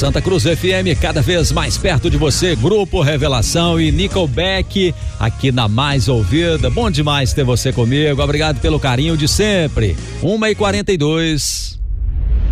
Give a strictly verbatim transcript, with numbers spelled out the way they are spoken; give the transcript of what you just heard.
Santa Cruz F M, cada vez mais perto de você. Grupo Revelação e Nickelback aqui na Mais Ouvida. Bom demais ter você comigo. Obrigado pelo carinho de sempre. uma e quarenta e dois.